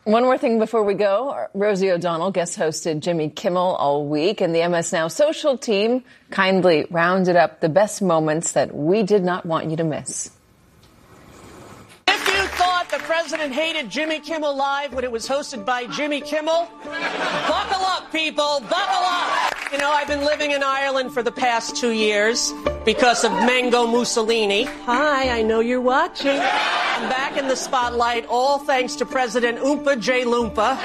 One more thing before we go. Rosie O'Donnell guest hosted Jimmy Kimmel all week, and the MS Now social team kindly rounded up the best moments that we did not want you to miss. If you thought the president hated Jimmy Kimmel Live when it was hosted by Jimmy Kimmel, buckle up, people, buckle up. You know, I've been living in Ireland for the past 2 years because of Mango Mussolini. Hi, I know you're watching. I'm back in the spotlight, all thanks to President Oompa J. Loompa,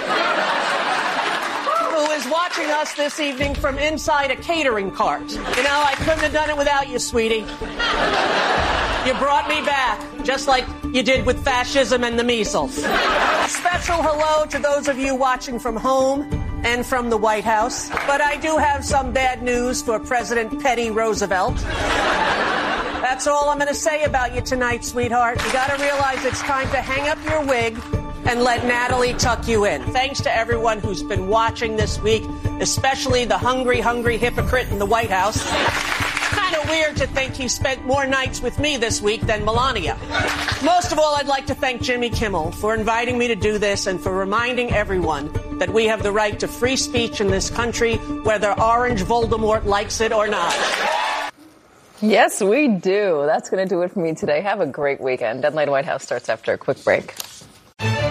who is watching us this evening from inside a catering cart. You know, I couldn't have done it without you, sweetie. You brought me back, just like you did with fascism and the measles. A special hello to those of you watching from home and from the White House. But I do have some bad news for President Petty Roosevelt. That's all I'm going to say about you tonight, sweetheart. You got to realize it's time to hang up your wig and let Natalie tuck you in. Thanks to everyone who's been watching this week, especially the hungry hypocrite in the White House. Kind of weird to think he spent more nights with me this week than Melania. Most of all, I'd like to thank Jimmy Kimmel for inviting me to do this and for reminding everyone that we have the right to free speech in this country, whether Orange Voldemort likes it or not. Yes, we do. That's going to do it for me today. Have a great weekend. Deadline White House starts after a quick break.